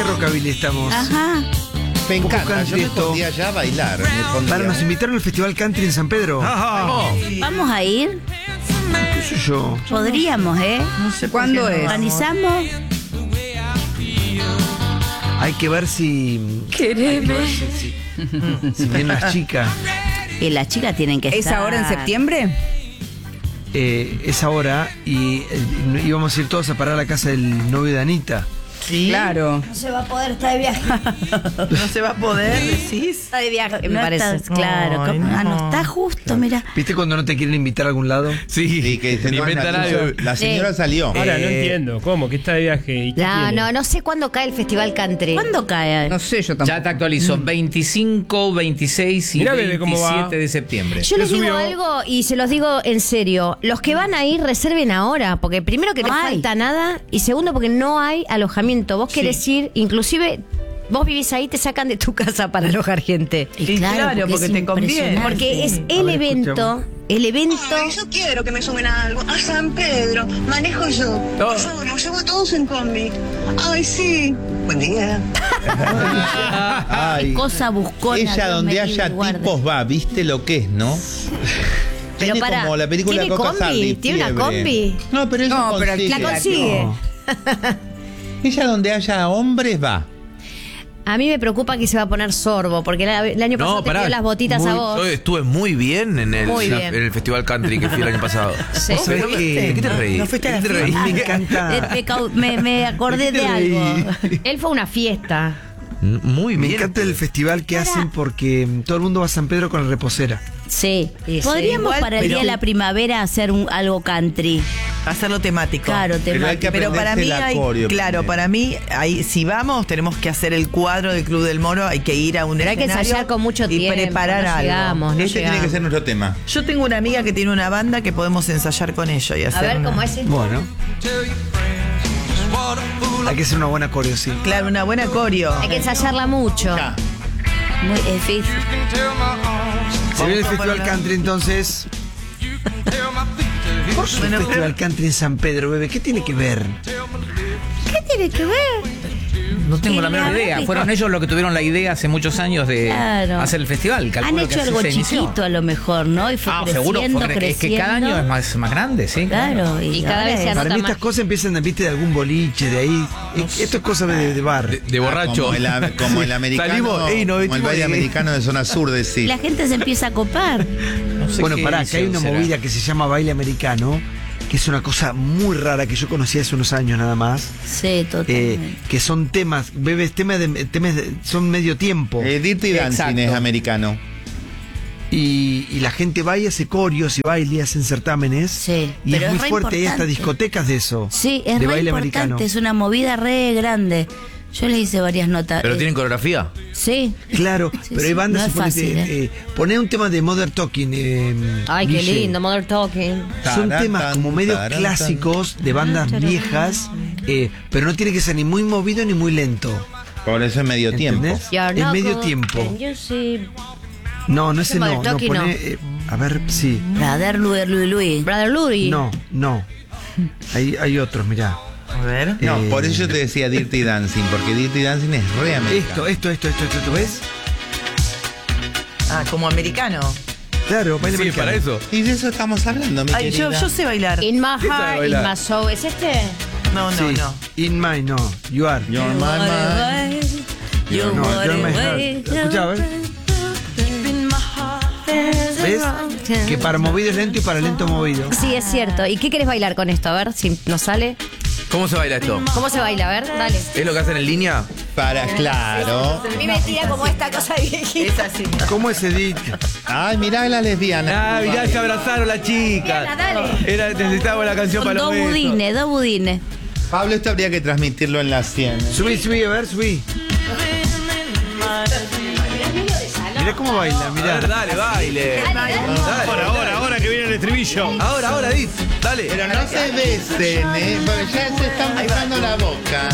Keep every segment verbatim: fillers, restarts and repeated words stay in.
qué rockabilly estamos? Ajá. Me encanta, yo me esto. pondría ya a bailar. me pondría. Para, nos invitaron al Festival Country en San Pedro. Vamos a ir. ¿Qué sé yo? Podríamos, ¿eh? No sé por ¿Cuándo qué no es? vamos. Organizamos. Hay que ver si... Quereme. Si, si, si vienen las chicas. Y las chicas tienen que ¿Es estar. ahora en septiembre? Eh, es ahora y eh, íbamos a ir todos a parar a la casa del novio de Anita. Sí. Claro. No se va a poder, está de viaje. No se va a poder, decís. Está de viaje, me No parece. está- Claro. Ay, ¿cómo? Ah, no no. está justo, mira. ¿Viste cuando no te quieren invitar a algún lado? Sí, Sí, que dicen, no, inventan la, algo. la señora Sí. salió. Ahora, no Eh, entiendo. ¿Cómo? ¿Que está de viaje? ¿Y qué No, tiene? no, no sé cuándo cae el Festival Country. ¿Cuándo cae? No sé, yo tampoco. Ya te actualizó. veinticinco, veintiséis y Mirá, bebé, cómo va. veintisiete de septiembre. Yo les ¿Qué digo subió? algo y se los digo en serio. Los que van a ir, reserven ahora. Porque primero que no No hay. falta nada. Y segundo, porque no hay alojamiento. Vos querés ir, inclusive, vos vivís ahí, te sacan de tu casa para alojar gente. Y claro, porque es te conviene. impresionante. Porque es A el ver, evento, escuchamos. el evento. Ay, yo quiero que me sumen a algo. A San Pedro. Manejo yo. Por favor, nos llevo a todos en combi. Ay, sí. Buen día. Ay, Cosa buscona. ella Dios donde me haya guarde. tipos va, ¿viste lo que es, no? Pero Tiene pará, como la película ¿tiene Coca combi? Sarli, ¿Tiene una fiebre. combi? No, pero ella No, pero consigue. La consigue. Ella donde haya hombres va. A mí me preocupa que se va a poner sorbo, porque la- el año pasado No, te pará. dio las botitas a Muy- vos. Yo estuve muy bien en el, Muy la- bien. en el Festival Country que fui el año pasado. Sí. ¿Vos sabés ¿De que- qué te reís? ¿No fuiste a ¿De la qué te A mí reís? me encanta. Eh, me cau- Me, me acordé ¿De qué de te algo. reís? Él fue a una fiesta. Muy Me bien. encanta el festival que hacen porque mm, todo el mundo va a San Pedro con la reposera. Sí. Sí, Podríamos igual, para el pero- día de la primavera hacer un, algo country. Hacerlo temático. Claro, Pero hay temático. que Pero para mí aprenderse la hay, coreo claro, primero. para mí hay, si vamos tenemos que hacer el cuadro del Club del Moro, hay que ir a un Pero hay que escenario ensayar con mucho y tiempo, preparar no algo. llegamos, no Este tiene que llegamos. ser nuestro tema. Yo tengo una amiga que tiene una banda que podemos ensayar con ella y A hacer ver una- cómo es el... Bueno. Hay que hacer una buena coreo, sí. Claro, una buena coreo. Hay que ensayarla mucho. Ya. Muy difícil. Se viene el Vamos a Festival poner- Country entonces. ¿Por qué Bueno, el Festival Country en San Pedro, bebé? ¿Qué tiene que ver? ¿Qué tiene que ver? No tengo la Y menor la idea. verdad Fueron que- ellos los que tuvieron la idea hace muchos años de Claro. hacer el festival. Han Calculo que hecho así algo se inició. chiquito a lo mejor, ¿no? Y fue Ah, creciendo, seguro. fue cre- creciendo. es que cada año es más, más grande, sí. Claro, y, Y cada ahora vez se es- Para anota mí más. estas cosas empiezan, viste, de algún boliche, de ahí. Esto es cosa de, de bar. De, de Ah, borracho. Como el, como el americano. Salimos, ey, nos como el vestimos baile de- americano de zona sur, decís. La gente se empieza a copar. No sé Bueno, qué pará, que hay una edición será. movida que se llama baile americano, que es una cosa muy rara que yo conocí hace unos años nada más. Sí, eh, totalmente. que son temas, bebés, temas de, temas de- son medio tiempo. Eh, Dirty Dancing Exacto. es americano. Y, y la gente va y hace corios y baila y hacen certámenes. Sí, y pero es muy es re fuerte, hay hasta importante. discotecas de eso. Sí, es de re baile importante, americano. es una movida re grande. Yo le hice varias notas. ¿Pero Eh, tienen coreografía? Sí. Claro, Sí, pero sí, hay bandas no es suponete, fácil, ¿eh? eh, poné un tema de Modern Talking. eh, Ay, qué Guille. lindo, Mother Talking. Son Taran, temas tan, como medio taran, clásicos de bandas viejas, eh, pero no tiene que ser ni muy movido ni muy lento. Por eso es medio tiempo. ¿Entendés? You're Es not medio good, tiempo. can you see? No, no ese Modern no. No Talking pone, no. eh, a ver, sí. Brother Louis Louis Louis. Brother Louis. No, no. Hay, hay otros, mirá. A ver. No, Eh, por eso yo te decía Dirty Dancing, porque Dirty Dancing es re Esto, americano. esto, esto, esto, esto, ¿tú ves? Ah, como americano. Claro, baile Sí, americano. para eso. Y de eso estamos hablando, mi Ay, yo, querida. yo sé bailar. In my ¿Qué sabe heart, in bailar? my soul. ¿Es este? No, no, Sí. no. In my, no. You are. You're my man. You No, want you're my it heart. way. Escuchá, a ver. ¿Ves? Que para movido es lento y para lento movido. Sí, es cierto. ¿Y qué querés bailar con esto? A ver si nos sale. ¿Cómo se baila esto? ¿Cómo se baila? A ver, dale. ¿Es lo que hacen en línea? Para, claro. A mí me tira como esta cosa de viejita. Es así. ¿Cómo es Edith? Ay, mirá la lesbiana. Ah, mirá, se abrazaron las chicas. Era, necesitábamos la canción Con para los dos besos. budines, dos budines. Pablo, esto habría que transmitirlo en la cien. Subí, subí, a ver, subí. Mirá cómo baila, A mirá. ver, dale, baile. Dale. Ahora, ahora, ahora que viene el estribillo. Ahora, ahora, Edith. Dale. Pero no se besen, ¿eh? Porque ya se están besando la boca.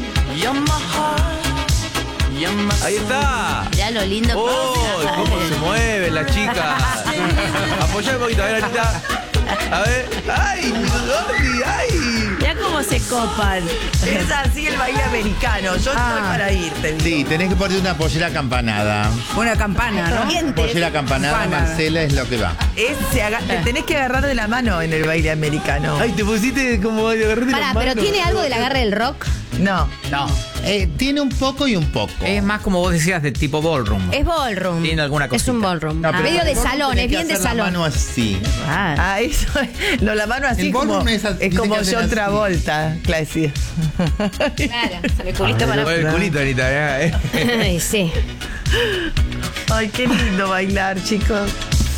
Ahí está. Mirá lo lindo que Oh, es. cómo se mueven las chicas. Apoyá un poquito, a ver, Anita. A ver. ¡Ay, Gordi! ¡Ay! Mirá cómo se copan. Es así el baile americano. Yo estoy para ir, te digo. Sí, tenés que poner una pollera acampanada. Una campana, ¿no? Pollera acampanada, Campana. Marcela, es lo que va. Es, se aga- te tenés que agarrar de la mano en el baile americano. Ay, te pusiste como de agarrar de Pará, las pero manos. ¿tiene algo del agarre del rock? No. No. Eh, tiene un poco y un poco. Es más como vos decías de tipo ballroom. Es ballroom. Tiene alguna Es cosita. un ballroom. No, pero Medio de el ballroom salón, tenés es que bien de hacer la salón. mano así. Ah, Ah, eso es. No, la mano así El como. ballroom es así, Es dice como que hacen John así. Travolta, clase. Claro, el culito Mueve para. el culito ahorita, ¿eh? Ay, sí. Ay, qué lindo bailar, chicos.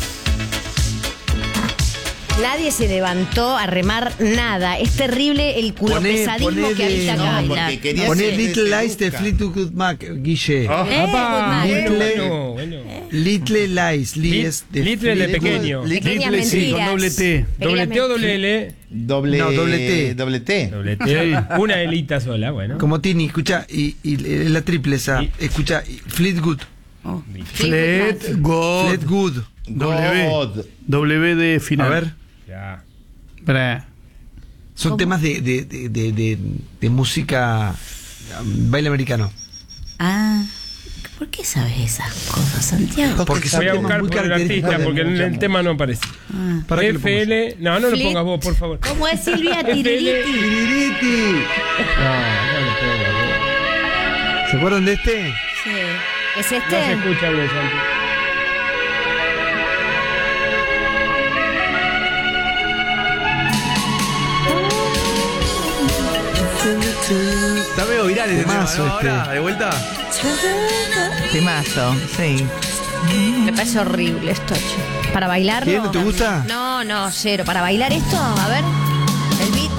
Nadie se levantó a remar nada. Es terrible el culo Poné- pesadismo poné que habita de- acá. No, porque quería Poné hacer Little de Lies de Luca. Fleetwood Mac, Guille. Eh, ¡Apa! Good Little- Bueno, bueno. Little Lies, Lies de Little de Fleetwood- pequeño. Pequeñas Little, sí, mentiras. con doble T. ¿Doble T o doble L? Doble, No, doble T. Doble T. Doble T. Una elita sola, bueno. Como Tini, escucha, y, y la triple esa, Y- escucha, y Fleetwood. Fleetwood. Fleetwood. W. God. W de A final. ver, Ya. Bra. son temas de, de, de, de, de- de música, um, baile americano. ah. ¿Por qué sabes esas cosas, Santiago? Porque son Voy a temas buscar muy por el característicos artista de porque en mucha el música. tema no aparece. ¿Para qué lo F L. No, no lo Fleet- pongas vos, por favor. ¿Cómo es Silvia F L. Tiririti? Tiririti. No, no lo pongas. ¿Se acuerdan de este? Sí. ¿Es No se este? escucha bien, Santi. Está medio viral ese tema, Temazo ¿no? este. Ahora, de vuelta. Temazo, sí. Me parece horrible esto, che. ¿Para bailarlo? ¿Qué? ¿No te gusta? No, no, cero. ¿Para bailar esto? A ver. El beat.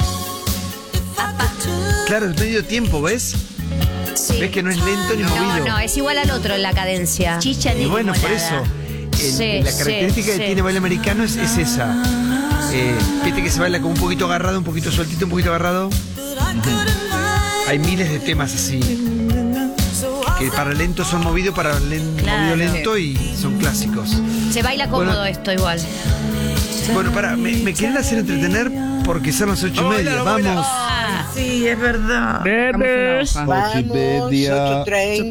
Claro, es medio tiempo, ¿ves? Sí. ¿Ves que no es lento ni No, movido? no, es igual al otro en la cadencia. Chicha ni Y bueno, por limonada. eso. el- Sí, la característica sí, que sí. tiene baile americano es, es esa. Eh, Viste que se baila como un poquito agarrado, un poquito sueltito, un poquito agarrado. Hay miles de temas así. Que para lento son movidos, para len- Claro. movido lento y son clásicos. Se baila cómodo Bueno. esto igual. Bueno, para, me, me quieren hacer entretener porque son las ocho y Vamos a media. bailar, vamos a Vamos. Ah, Sí, es verdad. Bebes. Ocho y media.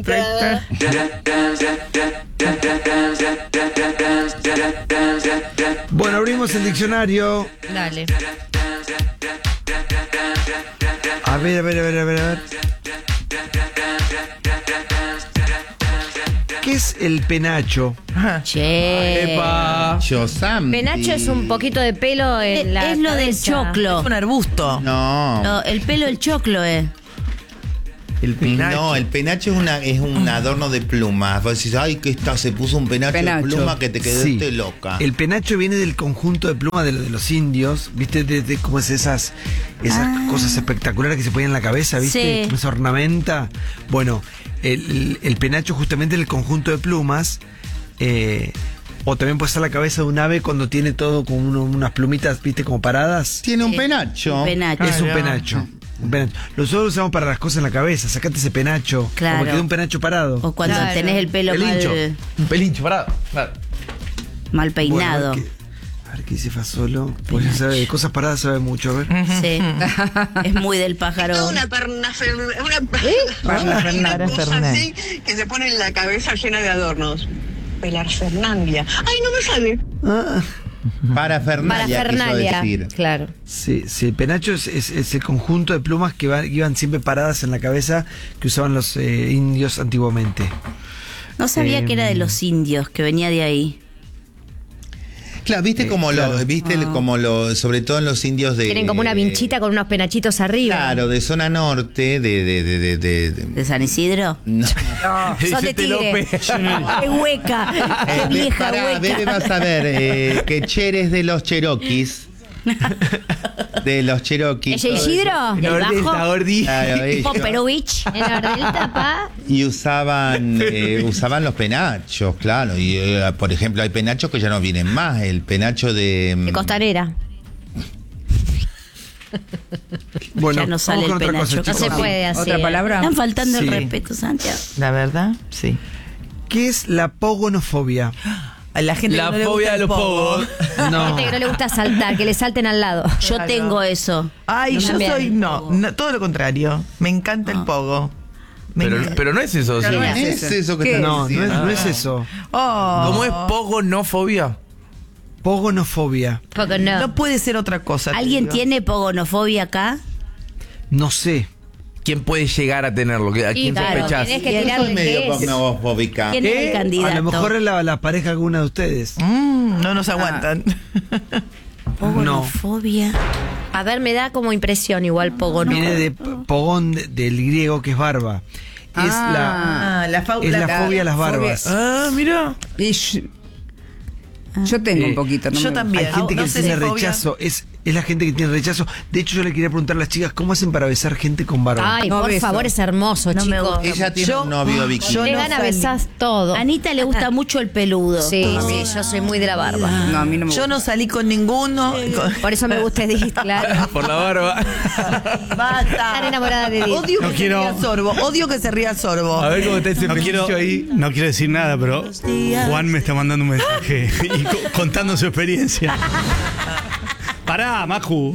Bueno, abrimos el diccionario. Dale. A ver, a ver, a ver, a ver, a ver. ¿Qué es el penacho? Che. Epa. Yo, Santi. Penacho es un poquito de pelo en la es lo del cabeza. choclo. Es un arbusto. No. No, el pelo del choclo, eh. El penacho. No, el penacho es una es un adorno de plumas. Vos decís, ay, que está, se puso un penacho, Penacho. de pluma que te Sí. quedaste loca. El penacho viene del conjunto de plumas de, de los indios, ¿viste? De, de cómo es esas, esas cosas espectaculares que se ponían en la cabeza, ¿viste? Sí. Como esa ornamenta. Bueno, el, el- el penacho justamente es el conjunto de plumas. eh, o también puede ser la cabeza de un ave cuando tiene todo con uno- unas plumitas, ¿viste? Como paradas. Tiene un penacho. Un penacho. Es un ya. penacho. Un penacho. Nosotros lo usamos para las cosas en la cabeza. Sacate ese penacho. Claro. Como quedó un penacho parado. O cuando Claro. tenés el pelo Pelincho. mal, Un pelincho, parado. Claro. mal Bueno, peinado. a ver qué- a ver qué dice Fasolo. Pues ya sabe, de cosas paradas sabe mucho, a ver. Sí. Es muy del pájaro. Toda una perna, una, Parla- una para cosa Fernández. así que se pone en la cabeza llena de adornos. Pelar Fernandia. Ay, no me sale. Ah, Para Para Fernalia, quiso Fernalia. decir. Claro. sí, sí, el penacho es, es- es el conjunto de plumas que va- iban siempre paradas en la cabeza que usaban los eh, indios antiguamente. No sabía Em, que era de los indios, que venía de ahí. Claro, viste Eh, como claro. lo, viste el- como lo, sobre todo en los indios de. Tienen como una vinchita con unos penachitos arriba. Claro, de zona norte, de, de, de, de, de- de- ¿De San Isidro? no. Son de tigre. ¡Qué hueca! ¡Qué Eh, vieja pará, hueca! Bebe, vas a ver, eh, que Cher es de los Cherokees. De los Cherokees. ¿Ella Isidro? ¿El La bajo? gordita. Claro, ellos. Poperovich. En la verdelita, pa. Y usaban eh, usaban los penachos, claro. Y eh, por ejemplo, hay penachos que ya no vienen más. El penacho de. De costanera. Bueno, Ya no sale vamos con el otra cosa, penacho. No se chicos. puede así. Otra palabra. Están faltando Sí. el respeto, Santiago. La verdad, sí. ¿Qué es la pogonofobia? A la gente La que no le fobia gusta de el los pogo. pogos. No. Gente que no le gusta saltar, que le salten al lado. Yo Claro. tengo eso. Ay, No yo me- soy, no, no, todo lo contrario. Me encanta el pogo. Me Pero, encanta. pero no es eso. No sí. es eso que ¿Qué estás No, no es, diciendo. no es eso. Oh. ¿Cómo es pogonofobia? Pogonofobia. Poco no. No puede ser otra cosa. te ¿Alguien digo. tiene pogonofobia acá? No sé. ¿Quién puede llegar a tenerlo? ¿A quién claro, sospechás? tenés que Yo tirarle soy medio qué es. pognofóbica. ¿Quién es el candidato? A lo mejor es la, la pareja de alguna de ustedes. Mm, no nos aguantan. Pogonofobia. A ver, me da como impresión igual pogo no. Viene de p- pogón de- del griego que es barba. Es la Ah, la, fau- es la fobia a las barbas. Ah, mira. Y yo, yo tengo un poquito. No yo me- también. Hay gente No que sé tiene si fobia- rechazo. Es, es la gente que tiene rechazo. De hecho, yo le quería preguntar a las chicas cómo hacen para besar gente con barba. Ay, No por beso. favor, es hermoso, No me chicos. gusta. Ella tiene Yo- un novio vikingo. yo Le no gana salí. besás todo. A Anita le gusta mucho el peludo. Sí, sí, yo soy muy de la barba. No, a mí no me Yo gusta. no salí con ninguno. con- Por eso me gusta Edith, claro. Por la barba. Basta. Estar enamorada de Edith. Odio No que quiero- se ría sorbo. Odio que se ría sorbo. A ver cómo está ese No quiero, pelillo ahí. no quiero decir nada, pero Juan me está mandando un mensaje y co- contando su experiencia. Pará, Maju.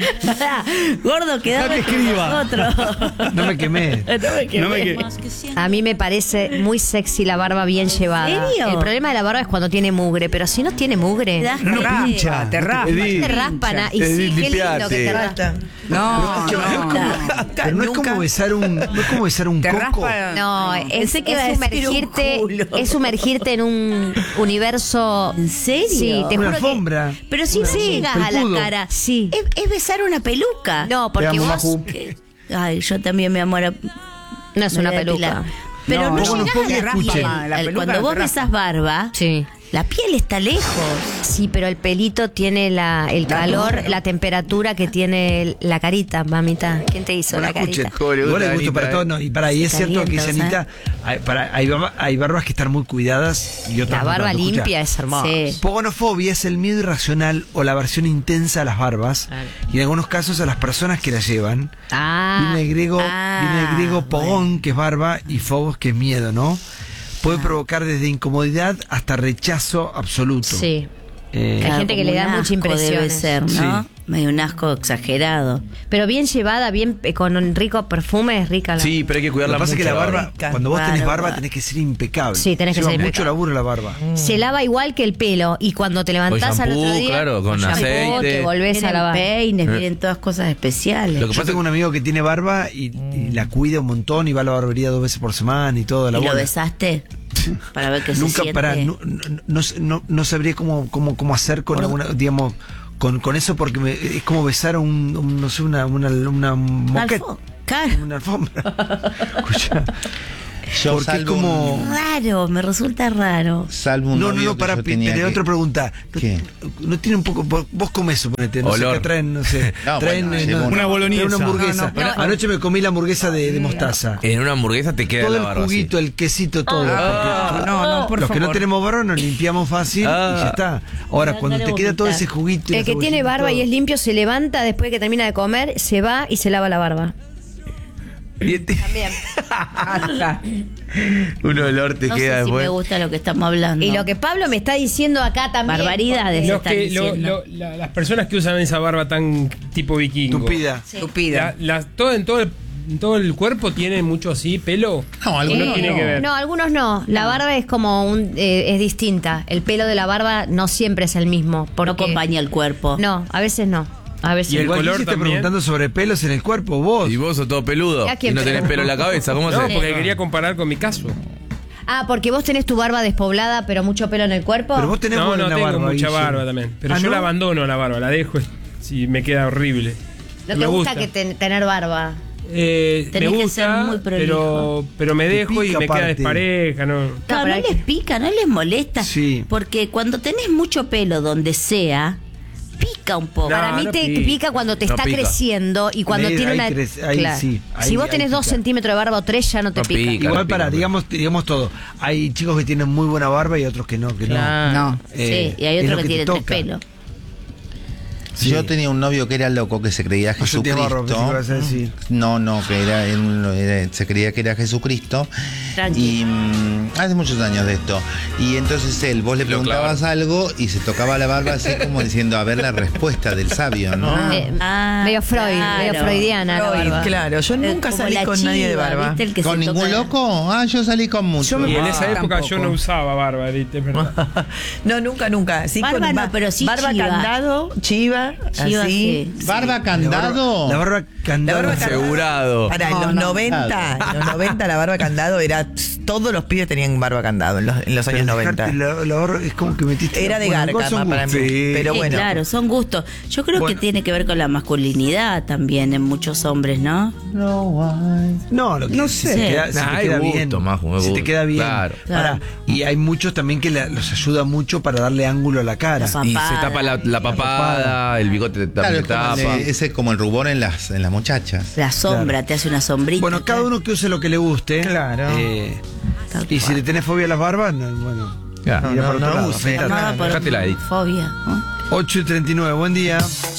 Gordo, quedame No te escriba. otro. No me quemé. No me que- A mí me parece muy sexy la barba bien llevada. ¿En serio? El problema de la barba es cuando tiene mugre, pero si no tiene mugre, Te das No cuenta. pincha, te raspa. Edith. te raspan. ah, Y Edith, sí, qué lindo que limpiate. te raspan. Basta. No, no. Pero no es Nunca- como besar un, no es como besar un Te coco. raspa. No, es, Pensé que es iba a decir un sumergirte, culo. es sumergirte en un universo. ¿En serio? Sí, te Una juro alfombra. Que, pero si no Sí, llegas a la felpudo. cara. Sí. Es, es besar una peluca. No, porque amo, vos Maju. Que- Ay, yo también, mi amor. no es me una voy a peluca. depilar. Pero No, no, no, llegás no, a la escuchen. piel. La Al- peluca Cuando vos te raspa. besas barba, Sí. la piel está lejos. Sí, pero el pelito tiene la, el calor, la temperatura que tiene la carita, mamita. ¿Quién te hizo Bueno, la carita? escuchen, Joder, igual hay Anita, gusto para eh. todo, no, y para, y es cierto que dice Calienta, Anita, hay, para, hay, barba- hay barbas que están muy cuidadas y otras La no barba tanto. Escucha, limpia es hermosa. Sí. Pogonofobia es el miedo irracional o la aversión intensa a las barbas y en algunos casos a las personas que las llevan. Ah, Viene el griego, ah, viene el griego pogón, bueno. que es barba, y phobos, que es miedo, ¿no? Puede provocar desde incomodidad hasta rechazo absoluto. sí. Eh, Hay gente que como le da un mucha asco impresión. Debe ser, ¿no? Sí. Medio un asco exagerado. Pero bien llevada, bien eh, con un rico perfume, es rica la. Sí, pero hay que Lo cuidarla que pasa es que la mucho, barba, rica. cuando vos tenés Claro, barba, claro. tenés que ser impecable. Sí, tenés que Lleva ser mucho impecable. laburo la barba. Se lava igual que el pelo y cuando te levantás Con al otro shampoo, día, claro, con shampoo, aceite. te volvés a Vienen lavar. peines, vienen todas cosas especiales. Lo que Yo pasa tengo un amigo que tiene barba y, y la cuida un montón y va a la barbería dos veces por semana y todo. La ¿Y lo bola. besaste? Para ver qué se Nunca siente. para, no, no, no, no- no sabría cómo, cómo, cómo hacer con alguna, digamos, con, con eso porque me- es como besar un, un, no sé, una, una, una Una moqueta, alfo- Claro. una alfombra. Escucha, Yo porque es salvo como... un- Raro, me resulta raro. Salvo un No, no, novio no, que para, yo tenía pero que- otra pregunta. ¿No, ¿Qué? no tiene un poco, vos, vos comés, suponete, no Olor. sé, qué traen, no sé, No, traen bueno, eh, llevo no, una- Una boloñesa. Una hamburguesa. No, no, no. Anoche me comí la hamburguesa de, de mostaza. En una hamburguesa te queda Todo la el barba así. juguito, el quesito, todo. Ah. porque No, no, por los que no favor. tenemos barba nos limpiamos fácil Ah. y ya está. Ahora, Ya cuando no te le queda todo vomitar. ese juguito. y El la que tiene cebollita, barba y todo. es limpio se levanta después que termina de comer, se va y se lava la barba. Y este- También. Basta. un olor te No queda sé si me después. gusta lo que estamos hablando. Y lo que Pablo me está diciendo acá también. Barbaridades Los están que, lo- diciendo. lo- la- las personas que usan esa barba tan tipo vikingo. Tupida. Estúpida. La- las- todo, en todo el, en todo el cuerpo tiene mucho así pelo. No, algunos No tiene no. que ver. No, algunos no. La barba es como un, eh, es distinta. El pelo de la barba no siempre es el mismo. Porque, No acompaña el cuerpo. No, a veces no. A veces Y el no. Igual color que esté también. preguntando sobre pelos en el cuerpo, vos. Y vos sos todo peludo. ¿A Y quién no tenés pelo? pelo en la cabeza. ¿Cómo No, se? porque quería comparar con mi caso. Ah, porque vos tenés tu barba despoblada, pero mucho pelo en el cuerpo. Pero vos tenés No, buena no tengo barba. mucha Guille. barba también. Pero Ah, yo ¿no? la abandono la barba, la dejo. Si me queda horrible. no te me gusta, que ten- tener barba. Eh, me Tenés que gusta, ser muy prolijo. pero, pero me Te dejo y pica me queda aparte. despareja. ¿no? Claro, pero no hay les que- pica, no les molesta. Sí. Porque cuando tenés mucho pelo donde sea, pica un poco. No, Para mí no te pica. pica cuando te No está pica. creciendo y cuando Ahí- tiene ahí una. crece- ahí Claro. sí, ahí- si vos ahí tenés dos pica. centímetros de barba o tres, ya no te No pica. pica. Igual no para, pica. digamos, digamos todo. Hay chicos que tienen muy buena barba y otros que no, que Claro. No. Eh, sí, y hay es otro lo que, que te tiene tres toca. pelos. Sí. Yo tenía un novio que era loco, que se creía No, yo te agarro, Jesucristo. pensé que ibas a decir. No, no, que era, era- era- se creía que era Jesucristo. Tranqui. Y mm, hace muchos años de esto. Y entonces él, vos le Lo preguntabas algo y se tocaba la barba así como diciendo, a ver la respuesta del sabio, ¿no? Eh, Ah, medio Freud, claro. medio freudiana la Freud, barba. claro, yo Eh, nunca como salí la con nadie de chiva, barba. ¿viste? El que ¿Con se ningún toca- loco? Ah, yo salí con muchos. Y en esa época Tampoco. yo no usaba barba, Edith, es verdad. No, nunca, nunca. Sí, Barba con no, ba- pero sí barba chiva. candado, chiva, Chiva, así. sí. ¿Barba candado? La barba candado. La barba candado. Asegurado. Para, en No, los no. noventa, en los noventa la barba candado era, todos los pibes tenían barba candado en los, en los Pero años dejarte noventa. La, la barba es como que metiste. Era de bueno, garca, igual son para mí. gustos. Pero Sí, bueno. claro, son gustos. Yo creo Bueno. que tiene que ver con la masculinidad también en muchos hombres, ¿no? No, lo que No si sé. te queda, si Nah, te hay queda gusto, bien. Majo, hay si te gusto. queda bien. Claro. Pará, y hay muchos también que la- los ayuda mucho para darle ángulo a la cara. La Y se papada. tapa la, la papada, el bigote Claro, también es como tapa. el- ese es como el rubor en las, en las muchachas. La sombra, te hace una sombrita. Bueno, cada uno que use lo que le guste. Claro. Eh, Tal y si cual. le tenés fobia a las barbas, no, bueno. Ya. mira no, por otro no lado. use. Fíjate. Llamada por Dejate la Edith. fobia, ¿no? ocho y treinta y nueve, buen día.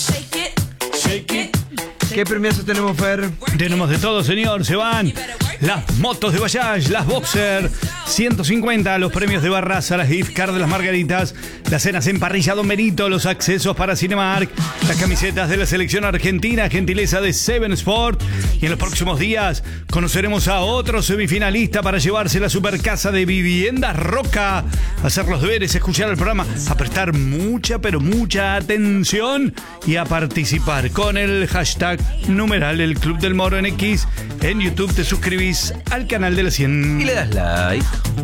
¿Qué premiazos tenemos, Fer? Tenemos de todo, señor. Se van las motos de Bajaj, las Boxer, ciento cincuenta, los premios de Barraza, las gift card de las Margaritas, las cenas en parrilla Don Benito, los accesos para Cinemark, las camisetas de la selección argentina, gentileza de Seven Sport. Y en los próximos días conoceremos a otro semifinalista para llevarse la supercasa de Viviendas Roca. Hacer los deberes, escuchar el programa, a prestar mucha, pero mucha atención y a participar con el hashtag numeral el Club del Moro en X. En YouTube te suscribís al canal de la cien. Y le das like.